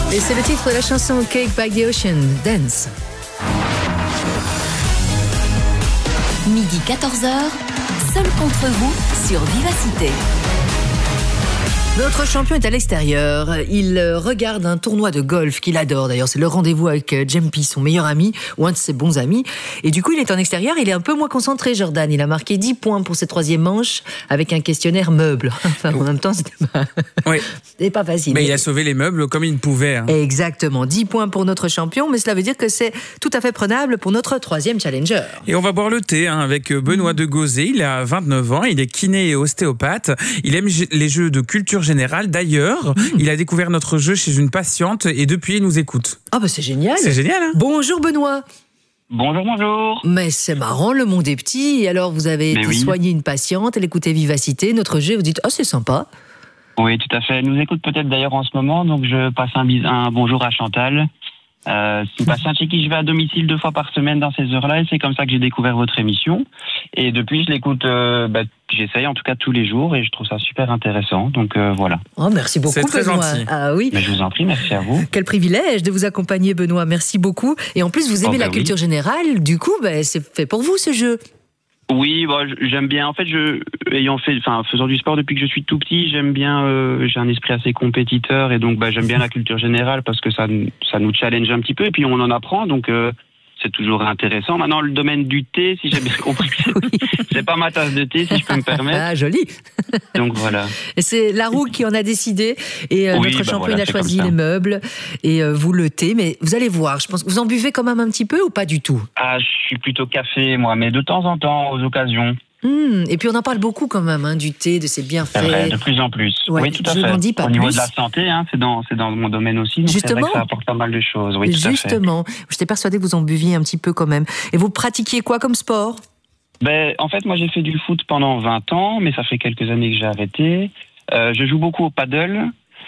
Et c'est le titre de la chanson Cake by the Ocean, Dance. Midi 14h, seul contre vous sur Vivacité. Notre champion est à l'extérieur. Il regarde un tournoi de golf qu'il adore. D'ailleurs, c'est le rendez-vous avec Jempy, son meilleur ami, ou un de ses bons amis. Et du coup, il est en extérieur. Il est un peu moins concentré, Jordan. Il a marqué 10 points pour cette troisième manche avec un questionnaire meuble. Enfin, en même temps, c'était pas facile. Mais il a sauvé les meubles comme il pouvait. Hein. Exactement. 10 points pour notre champion. Mais cela veut dire que c'est tout à fait prenable pour notre troisième challenger. Et on va boire le thé avec Benoît de Gauzet. Il a 29 ans. Il est kiné et ostéopathe. Il aime les jeux de culture générale. D'ailleurs, il a découvert notre jeu chez une patiente et depuis, il nous écoute. Ah bah c'est génial. C'est génial, hein. Bonjour Benoît. Bonjour. Mais c'est marrant, le monde est petit. Et alors, vous avez été soigner une patiente, elle écoutait Vivacité, notre jeu, vous dites « Oh, c'est sympa ». Oui, tout à fait. Elle nous écoute peut-être d'ailleurs en ce moment, donc je passe un bonjour à Chantal. C'est une patiente chez qui je vais à domicile 2 fois par semaine dans ces heures-là et c'est comme ça que j'ai découvert votre émission. Et depuis, je l'écoute, j'essaye en tout cas tous les jours et je trouve ça super intéressant. Donc voilà. Oh, merci beaucoup, c'est très Benoît. gentil. Ah oui. Mais je vous en prie, merci à vous. Quel privilège de vous accompagner, Benoît. Merci beaucoup. Et en plus, vous aimez la culture générale. Du coup, c'est fait pour vous ce jeu. Oui, j'aime bien. En fait, faisant du sport depuis que je suis tout petit, j'aime bien. J'ai un esprit assez compétiteur et donc j'aime bien la culture générale parce que ça nous challenge un petit peu et puis on en apprend. Donc c'est toujours intéressant. Maintenant, le domaine du thé, si j'ai bien compris, c'est pas ma tasse de thé, si je peux me permettre. Ah, joli. Donc voilà. Et c'est la roue qui en a décidé. Et notre champion, il a choisi les meubles et vous le thé. Mais vous allez voir, je pense que vous en buvez quand même un petit peu ou pas du tout? Ah, je suis plutôt café, moi, mais de temps en temps, aux occasions. Et puis on en parle beaucoup quand même, du thé, de ses bienfaits. C'est vrai, de plus en plus. Ouais, oui, tout à fait. Je n'en dis pas Au plus. niveau de la santé, c'est dans mon domaine aussi. Donc c'est vrai que ça apporte pas mal de choses. Oui, tout à fait. Justement, j'étais persuadée que vous en buviez un petit peu quand même. Et vous pratiquiez quoi comme sport? En fait, moi j'ai fait du foot pendant 20 ans, mais ça fait quelques années que j'ai arrêté. Je joue beaucoup au paddle.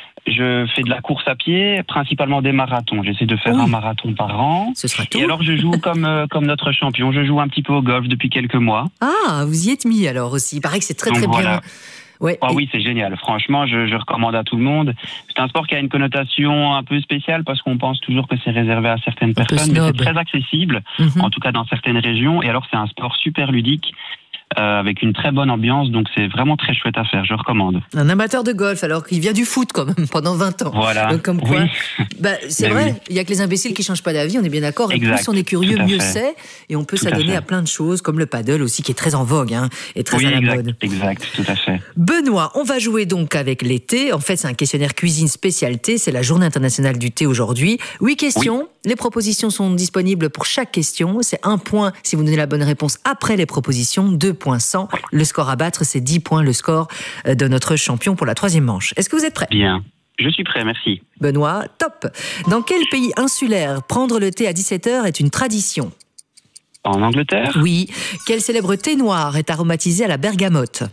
Je fais de la course à pied, principalement des marathons. J'essaie de faire un marathon par an. Ce sera tout. Et alors je joue comme notre champion. Je joue un petit peu au golf depuis quelques mois. Ah, vous y êtes mis alors aussi. Il paraît que c'est très très bien. Ouais. Oui, c'est génial. Franchement, je recommande à tout le monde. C'est un sport qui a une connotation un peu spéciale parce qu'on pense toujours que c'est réservé à certaines personnes, mais c'est très accessible, en tout cas dans certaines régions. Et alors, c'est un sport super ludique. Avec une très bonne ambiance, donc c'est vraiment très chouette à faire, je recommande. Un amateur de golf, alors qu'il vient du foot quand même, pendant 20 ans. Voilà. Donc, comme quoi, c'est vrai, il n'y a que les imbéciles qui ne changent pas d'avis, on est bien d'accord. Et plus on est curieux, mieux c'est. Et on peut s'adonner à plein de choses, comme le paddle aussi, qui est très en vogue, et très à la mode. Exact, tout à fait. Benoît, on va jouer donc avec les thés. En fait, c'est un questionnaire cuisine spécial thé. C'est la journée internationale du thé aujourd'hui. 8 questions. Les propositions sont disponibles pour chaque question. C'est 1 point si vous donnez la bonne réponse après les propositions, 2 points sans. Le score à battre, c'est 10 points, le score de notre champion pour la 3e manche. Est-ce que vous êtes prêt? Bien. Je suis prêt, merci. Benoît, top. Dans quel pays insulaire prendre le thé à 17h est une tradition? En Angleterre? Oui. Quel célèbre thé noir est aromatisé à la bergamote?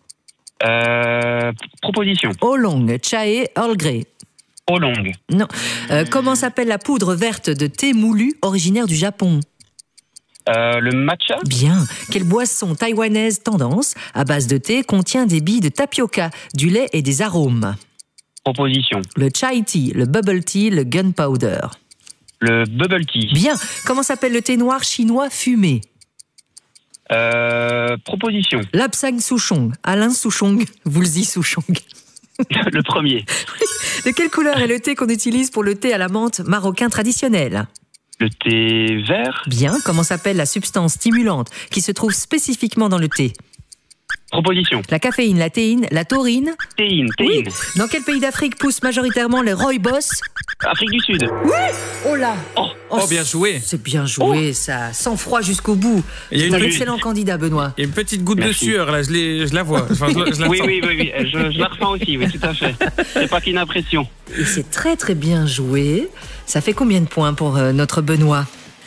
Proposition. Oolong, Chae, Earl Grey. Oolong. Non. Comment s'appelle la poudre verte de thé moulu originaire du Japon? Le matcha? Bien. Quelle boisson taïwanaise tendance à base de thé contient des billes de tapioca, du lait et des arômes? Proposition. Le chai tea, le bubble tea, le gunpowder. Le bubble tea. Bien. Comment s'appelle le thé noir chinois fumé? Proposition. Lapsang Souchong, Alain Souchong, Woolsey Souchong. Le premier. De quelle couleur est le thé qu'on utilise pour le thé à la menthe marocain traditionnel? Le thé vert. Bien. Comment s'appelle la substance stimulante qui se trouve spécifiquement dans le thé? Proposition. La caféine, la théine, la taurine. Théine. Oui. Dans quel pays d'Afrique poussent majoritairement les rooibos? Afrique du Sud. Oui. Oh là. Oh, bien joué. C'est bien joué, ça. Sans froid jusqu'au bout. C'est un excellent candidat, Benoît. Il y a une petite goutte de sueur, là, je la vois. Enfin, je la oui, sens. je la ressens aussi, oui, tout à fait. C'est pas qu'une impression. Et c'est très très bien joué. Ça fait combien de points pour notre Benoît?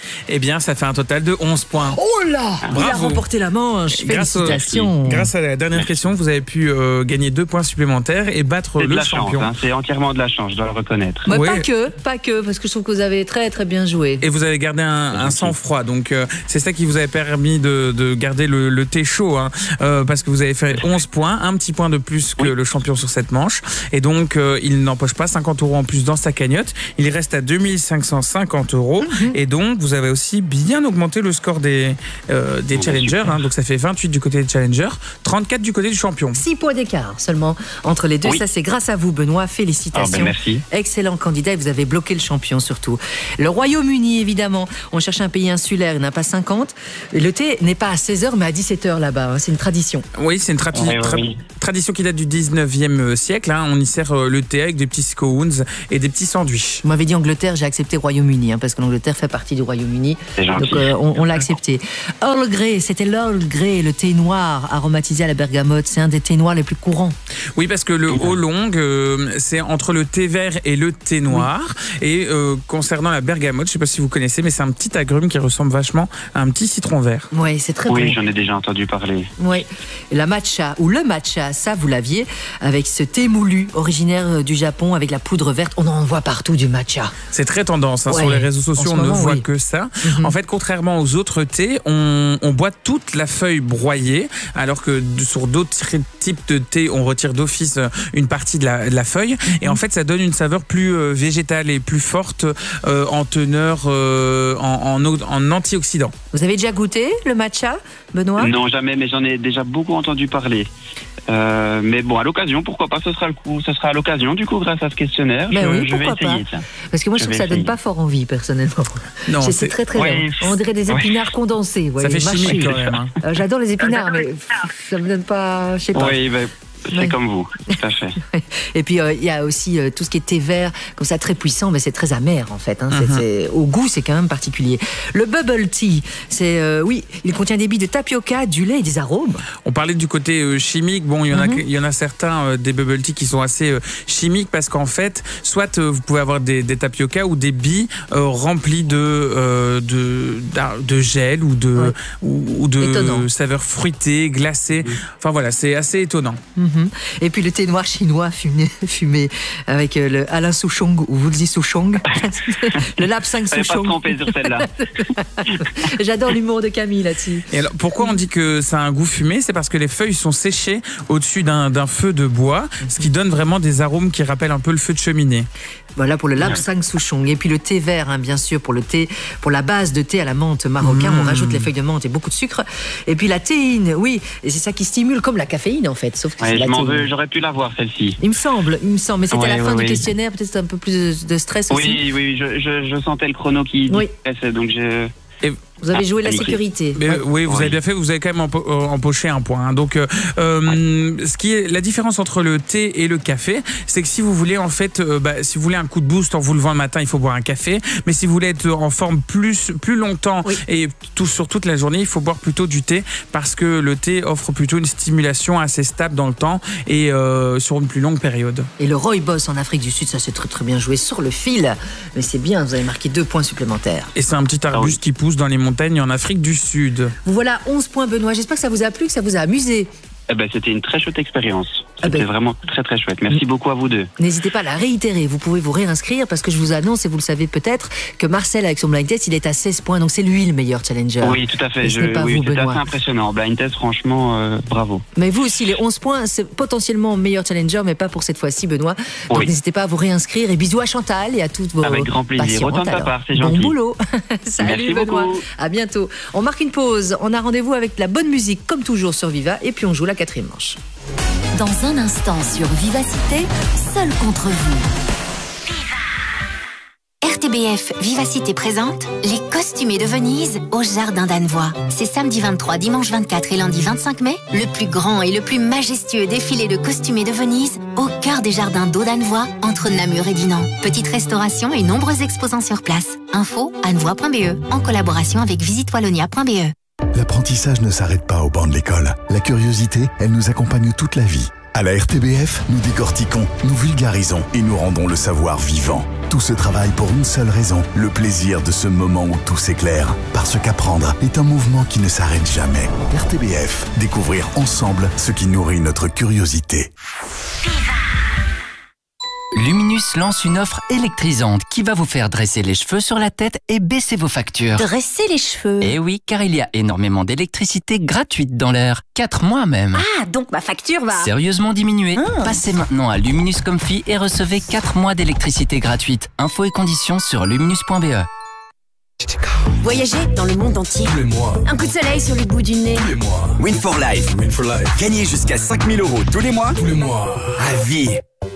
Eh bien, ça fait un total de 11 points. Oh là, il a Bravo. remporté la manche. Félicitations. Grâce à la dernière question, vous avez pu gagner 2 points supplémentaires et battre C'est de le la chance, champion. hein, c'est entièrement de la chance, je dois le reconnaître. Mais Ouais. pas que, parce que je trouve que vous avez très très bien joué. Et vous avez gardé un sang-froid, donc c'est ça qui vous avait permis de garder le thé chaud, hein, parce que vous avez fait 11 points, un petit point de plus que le champion sur cette manche, et donc il n'empoche pas 50 € en plus dans sa cagnotte, il reste à 2550 €, et donc vous avez aussi bien augmenté le score des challengers, hein, donc ça fait 28 du côté des challengers, 34 du côté du champion. 6 points d'écart seulement entre les deux. Oui. Ça, c'est grâce à vous, Benoît. Félicitations. merci. Excellent candidat et vous avez bloqué le champion surtout. Le Royaume-Uni, évidemment. On cherche un pays insulaire, il n'y en a pas 50. Le thé n'est pas à 16h, mais à 17h là-bas. Hein. C'est une tradition. Oui, c'est une Oui. tradition qui date du 19e siècle, hein. On y sert le thé avec des petits scones et des petits sandwichs. Vous m'avez dit Angleterre, j'ai accepté Royaume-Uni, hein, parce que l'Angleterre fait partie du Royaume-Uni. C'est gentil. Donc on l'a accepté. Earl Grey, c'était l'Earl Grey, le thé noir aromatisé à la bergamote. C'est un des thés noirs les plus courants. Oui, parce que le oolong, c'est entre le thé vert et le thé noir. Et concernant la bergamote, je ne sais pas si vous connaissez, mais c'est un petit agrume qui ressemble vachement à un petit citron vert. Oui, c'est très bon. Oui, j'en ai déjà entendu parler. Oui, la matcha ou le matcha, ça vous l'aviez avec ce thé moulu originaire du Japon avec la poudre verte. On en voit partout du matcha. C'est très tendance, hein, Ouais, sur les réseaux sociaux, en on ce ne moment, voit oui. que ça. En fait, contrairement aux autres thés, on boit toute la feuille broyée, alors que sur d'autres types de thé, on retire d'office une partie de la feuille. Et en fait, ça donne une saveur plus végétale et plus forte en teneur en antioxydants. Vous avez déjà goûté le matcha, Benoît? Non, jamais, mais j'en ai déjà beaucoup entendu parler. Mais bon, à l'occasion, pourquoi pas, ce sera à l'occasion, du coup, grâce à ce questionnaire. Ben oui, je vais pourquoi essayer, pas. tiens. Parce que moi, je Je trouve que vais ça donne essayer. pas fort envie, personnellement. Non, C'est très très Ouais, long. On dirait des ouais. épinards condensés. Vous Ça voyez, fait mâchés. chimique quand même, hein. J'adore les épinards, mais ça me donne pas, je sais pas. Oui, ben, c'est Ouais. comme vous, tout à fait. Et puis il y a aussi tout ce qui est thé vert, comme ça très puissant, mais c'est très amer en fait. Hein. Au goût, c'est quand même particulier. Le bubble tea, c'est oui, il contient des billes de tapioca, du lait et des arômes. On parlait du côté chimique. Bon, il y en a certains des bubble tea qui sont assez chimiques parce qu'en fait, soit vous pouvez avoir des tapioca ou des billes remplies de gel ou de Étonnant. saveurs fruitées, glacées. Enfin voilà, c'est assez étonnant. Et puis le thé noir chinois fumé avec le Alain Souchong ou Wulzi Souchong, le Lapsang Fallait pas se Souchong. tromper sur celle-là. J'adore l'humour de Camille là-dessus. Et alors, pourquoi on dit que ça a un goût fumé? C'est parce que les feuilles sont séchées au-dessus d'un feu de bois, ce qui donne vraiment des arômes qui rappellent un peu le feu de cheminée. Voilà pour le Lapsang Souchong. Et puis le thé vert, hein, bien sûr, pour la base de thé à la menthe marocain. On rajoute les feuilles de menthe et beaucoup de sucre. Et puis la théine, oui, et c'est ça qui stimule comme la caféine en fait, sauf que c'est Ouais, la je m'en théine. veux, j'aurais pu l'avoir, celle-ci. Il me semble, mais c'était Ouais, la fin ouais, du oui. questionnaire, peut-être un peu plus de stress aussi. Oui, je sentais le chrono qui Oui. disparaissait, donc je... Vous avez joué la nickel. sécurité. Mais, Ouais. oui, vous avez bien fait, vous avez quand même empoché un point. Hein. Donc, ce qui est la différence entre le thé et le café, c'est que si vous voulez en fait, si vous voulez un coup de boost en vous levant le matin, il faut boire un café. Mais si vous voulez être en forme plus longtemps et sur toute la journée, il faut boire plutôt du thé parce que le thé offre plutôt une stimulation assez stable dans le temps et sur une plus longue période. Et le rooibos en Afrique du Sud, ça c'est très très bien joué sur le fil. Mais c'est bien, vous avez marqué 2 points supplémentaires. Et c'est un petit arbuste qui pousse dans les montagnes en Afrique du Sud. Vous voilà 11 points, Benoît. J'espère que ça vous a plu, que ça vous a amusé. Eh ben, c'était une très chouette expérience. Ah ben. C'était vraiment très très chouette. Merci beaucoup à vous deux. N'hésitez pas à la réitérer. Vous pouvez vous réinscrire parce que je vous annonce, et vous le savez peut-être, que Marcel, avec son blind test, il est à 16 points. Donc c'est lui le meilleur challenger. Oui, tout à fait. Et ce n'est pas oui, vous, c'était Benoît. assez impressionnant. Blind test, franchement, bravo. Mais vous aussi, les 11 points, c'est potentiellement meilleur challenger, mais pas pour cette fois-ci, Benoît. Donc Oui. n'hésitez pas à vous réinscrire. Et bisous à Chantal et à toutes vos Avec grand plaisir. patientes, Autant de ta alors. part, c'est Bon gentil. boulot. Salut Merci Benoît. beaucoup. À bientôt. On marque une pause. On a rendez-vous avec la bonne musique, comme toujours sur Viva. Et puis on joue la 4e manche. Dans un instant sur Vivacité, seul contre vous. RTBF Vivacité présente les Costumés de Venise au Jardin d'Annevoie. C'est samedi 23, dimanche 24 et lundi 25 mai, le plus grand et le plus majestueux défilé de costumés de Venise au cœur des jardins d'eau d'Annevoie, entre Namur et Dinan. Petite restauration et nombreux exposants sur place. Info annevoie.be en collaboration avec visitewallonia.be. L'apprentissage ne s'arrête pas au banc de l'école. La curiosité, elle nous accompagne toute la vie. À la RTBF, nous décortiquons, nous vulgarisons et nous rendons le savoir vivant. Tout ce travail pour une seule raison, le plaisir de ce moment où tout s'éclaire. Parce qu'apprendre est un mouvement qui ne s'arrête jamais. RTBF, découvrir ensemble ce qui nourrit notre curiosité. Luminus lance une offre électrisante qui va vous faire dresser les cheveux sur la tête et baisser vos factures. Dresser les cheveux? Eh oui, car il y a énormément d'électricité gratuite dans l'air. 4 mois même. Ah, donc ma facture va... Sérieusement diminuer. Passez maintenant à Luminus Comfy et recevez 4 mois d'électricité gratuite. Infos et conditions sur luminus.be. Voyager dans le monde entier. Tous les mois. Un coup de soleil sur le bout du nez. Tous les mois. Win for Life. Win for Life. Gagnez jusqu'à 5 000 € tous les mois. Tous les mois. À vie.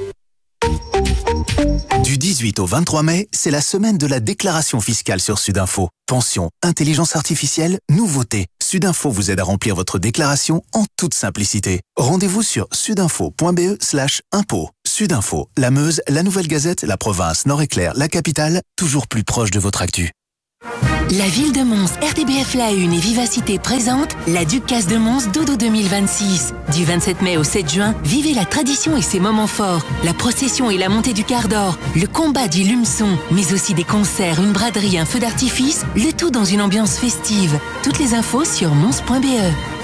Du 18 au 23 mai, c'est la semaine de la déclaration fiscale sur Sudinfo. Pension, intelligence artificielle, nouveauté. Sudinfo vous aide à remplir votre déclaration en toute simplicité. Rendez-vous sur sudinfo.be/impôt. Sudinfo, la Meuse, la Nouvelle Gazette, la province, Nord-Éclair, la capitale, toujours plus proche de votre actu. La ville de Mons, RTBF La Une et Vivacité présentent la Ducasse de Mons Dodo 2026. Du 27 mai au 7 juin, vivez la tradition et ses moments forts. La procession et la montée du quart d'or, le combat du lumeçon, mais aussi des concerts, une braderie, un feu d'artifice, le tout dans une ambiance festive. Toutes les infos sur mons.be.